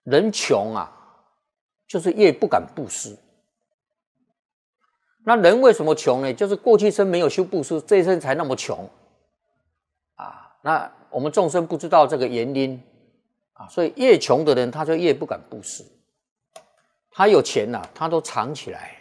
人穷啊，就是越不敢布施。那人为什么穷呢？就是过去生没有修布施，这一生才那么穷啊。那我们众生不知道这个原因啊，所以越穷的人他就越不敢布施。他有钱啊，他都藏起来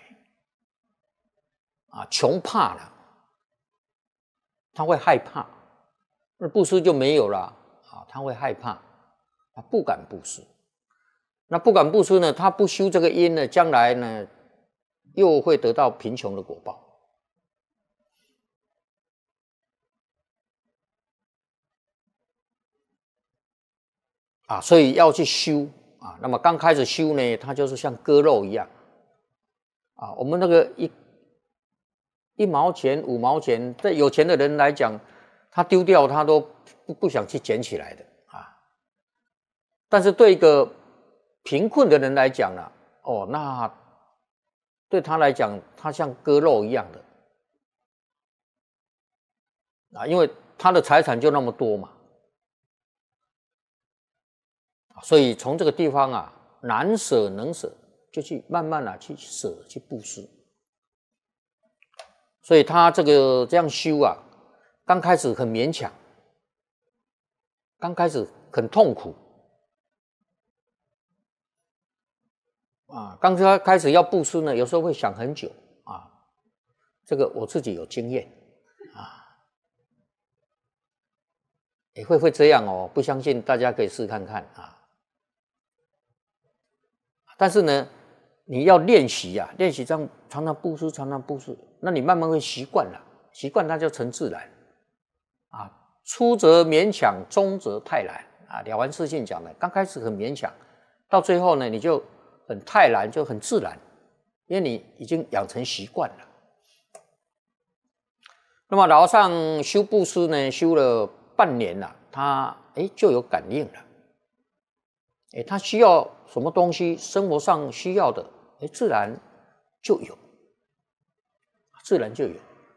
啊，穷怕了，他会害怕，那布施就没有了啊，他会害怕，他不敢布施。那不敢布施呢，他不修这个因呢，将来呢又会得到贫穷的果报啊，所以要去修啊。那么刚开始修呢，它就是像割肉一样啊。我们那个一毛钱、5毛钱，对有钱的人来讲，他丢掉他都不想去捡起来的啊。但是对一个贫困的人来讲呢，哦，那对他来讲，他像割肉一样的啊，因为他的财产就那么多嘛，所以从这个地方啊，难舍能舍，就去慢慢的去舍去布施。所以他这样修啊，刚开始很勉强，刚开始很痛苦啊，刚开始要布施呢，有时候会想很久啊，这个我自己有经验啊，也会这样哦，不相信大家可以试看看啊。但是呢，你要练习啊，练习这样常常布施，常常布施，那你慢慢会习惯了，习惯它就成自然啊。初则勉强，中则泰然啊。了凡四训讲的，刚开始很勉强，到最后呢，你就很泰然，就很自然，因为你已经养成习惯了。那么老和尚修布施呢，修了半年了，他就有感应了。他需要什么东西，生活上需要的，自然就有，自然就有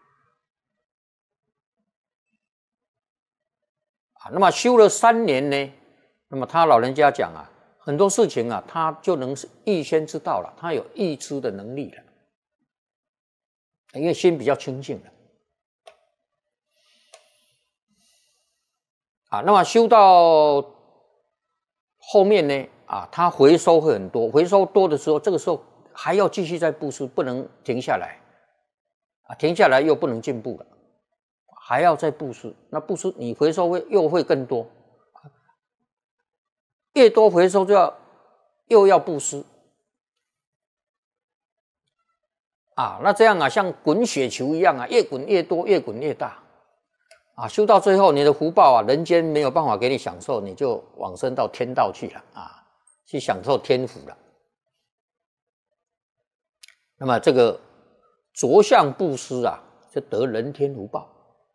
啊。那么修了3年呢，那么他老人家讲啊，很多事情啊，他就能预先知道了，他有预知的能力了，因为心比较清净了啊。那么修到后面呢，啊，他回收会很多，回收多的时候，这个时候还要继续再布施，不能停下来啊，停下来又不能进步了，还要再布施。那布施你回收又会更多，越多回收又要布施啊。那这样啊，像滚雪球一样啊，越滚越多，越滚越大啊。修到最后，你的福报啊，人间没有办法给你享受，你就往生到天道去了啊。去享受天福了。那么这个着相布施啊，就得人天福报。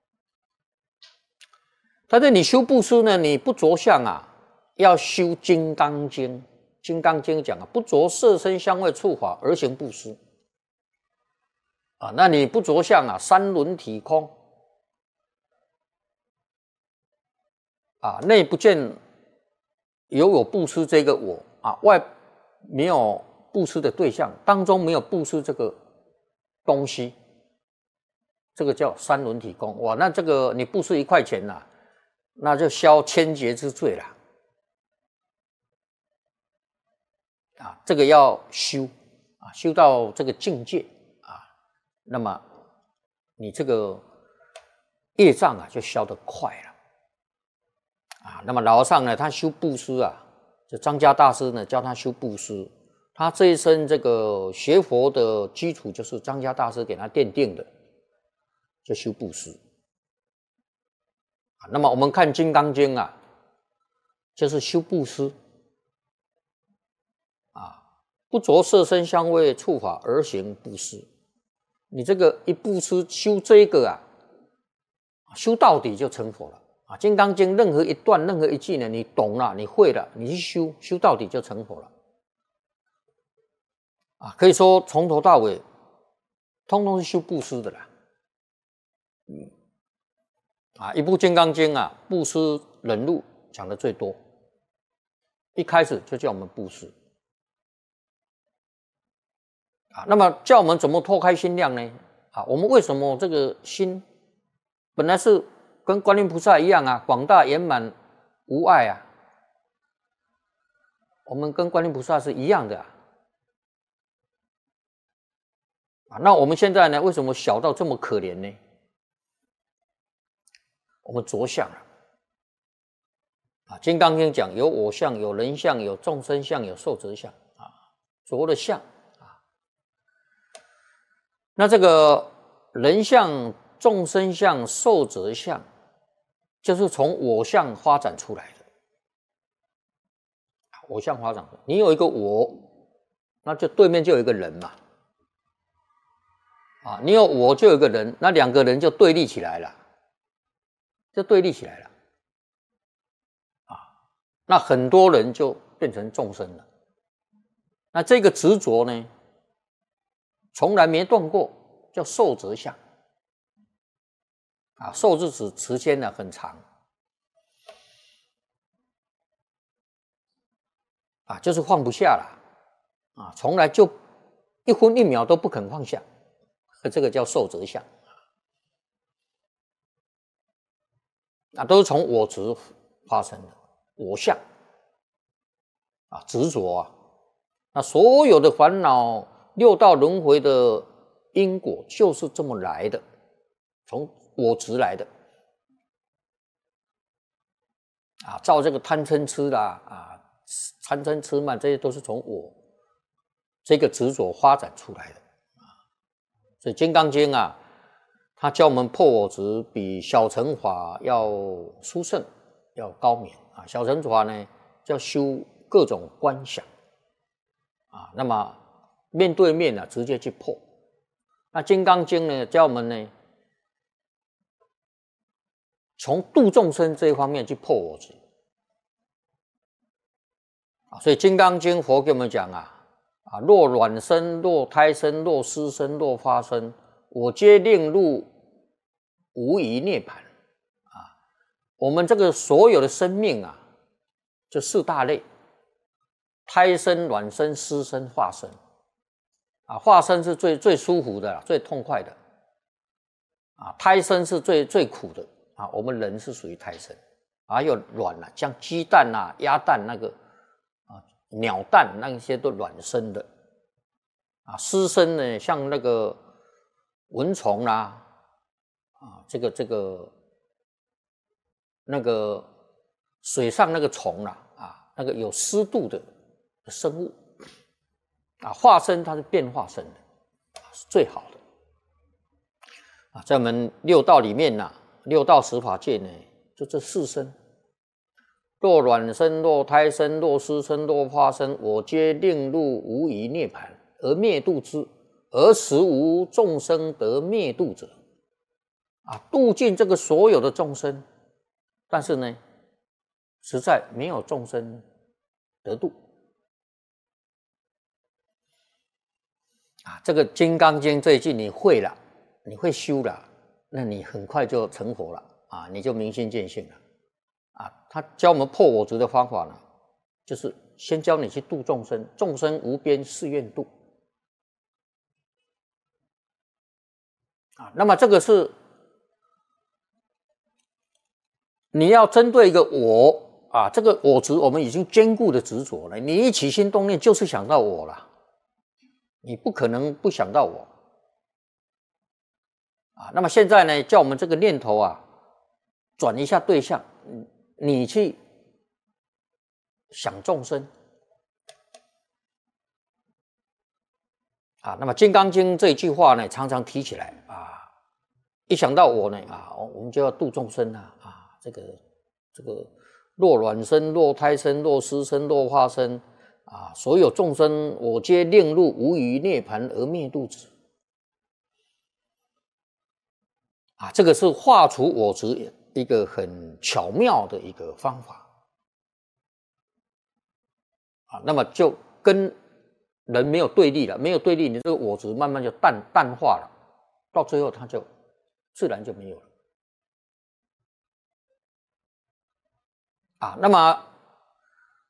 但是你修布施呢，你不着相啊，要修金刚经。金刚经讲啊，不着色身香味触法而行布施啊。那你不着相啊，三轮体空啊，内不见有布施这个我啊，外没有布施的对象，当中没有布施这个东西，这个叫三轮体空。哇，那这个你布施1块钱啊，那就消千劫之罪了啊。这个要修啊，修到这个境界啊，那么你这个业障啊就消得快了啊。那么老和尚呢，他修布施啊，就张家大师呢教他修布施，他这一生这个学佛的基础就是张家大师给他奠定的，就修布施啊。那么我们看《金刚经》啊，就是修布施啊，不着色身香味触法而行布施。你这个一布施修这个啊，修到底就成佛了啊。《金刚经》任何一段、任何一句呢，你懂了，你会了，你去修到底就成佛了啊。可以说从头到尾，通通是修布施的啦。啊，一部《金刚经》啊，布施忍辱讲的最多一开始就叫我们布施啊。那么叫我们怎么拓开心量呢？啊，我们为什么这个心本来是跟观音菩萨一样啊，广大圆满无碍啊？我们跟观音菩萨是一样的啊。那我们现在呢，为什么小到这么可怜呢？我们着相了啊。《金刚经》讲有我相、有人相、有众生相、有寿者相啊，着了相啊。那这个人相、众生相、寿者相，就是从我相发展出来的。我相发展，你有一个我，那就对面就有一个人嘛。啊，你有我就有一个人，那两个人就对立起来了，啊，那很多人就变成众生了。那这个执着呢，从来没断过，叫寿者相。啊，寿是指时间呢很长，啊，就是放不下了，啊，从来就一分一秒都不肯放下，这个叫寿者相。啊，都是从我执发生的我相啊，执着啊。那所有的烦恼、六道轮回的因果就是这么来的，从我执来的啊。造这个贪嗔痴啦啊，贪嗔痴慢，这些都是从我这个执着发展出来的啊。所以《金刚经》啊，它教我们破我执，比小乘法要殊胜，要高明啊。小乘法呢，叫修各种观想啊，那么面对面啊，直接去破。那《金刚经》呢，教我们呢，从度众生这一方面去破我执啊。所以《金刚经》佛给我们讲啊，若卵生，若胎生，若湿生，若发生，我皆令入无余涅槃啊。我们这个所有的生命啊，就四大类：胎生、卵生、湿生、化生。啊，化生是最舒服的，最痛快的。啊，胎生是最苦的啊。我们人是属于胎生，还有卵啊，像鸡蛋啊、鸭蛋那个啊、鸟蛋那些都卵生的。啊，湿生呢，像那个蚊虫啦，啊，那个水上那个虫啦，啊，那个有湿度的生物。啊，化生它是变化生的，是最好的。啊，在我们六道里面呢，六道十法界呢，就这四生：若卵生，若胎生，若湿生，若化生，我皆令入无余涅槃，而灭度之，而实无众生得灭度者。啊，度尽这个所有的众生，但是呢，实在没有众生得度。啊，这个《金刚经》这一句你会了，你会修了，那你很快就成佛了啊，你就明心见性了啊。他教我们破我执的方法呢，就是先教你去度众生，众生无边誓愿度啊。那么这个是你要针对一个我啊，这个我执我们已经坚固的执着了，你一起心动念就是想到我了。你不可能不想到我啊。那么现在呢，叫我们这个念头啊，转一下对象，你去想众生啊。那么《金刚经》这一句话呢，常常提起来啊，一想到我呢啊，我们就要度众生啊。这个若卵生，若胎生，若湿生，若化生。啊，所有众生，我皆令入无余涅槃而灭度之。啊，这个是化除我执一个很巧妙的一个方法。啊，那么就跟人没有对立了，没有对立，你这个我执慢慢就淡化了，到最后它就自然就没有了。啊，那么